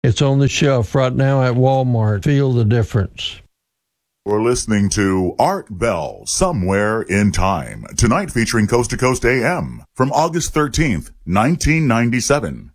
It's on the shelf right now at Walmart. Feel the difference. We're listening to Art Bell, Somewhere in Time, tonight featuring Coast to Coast AM from August 13th, 1997.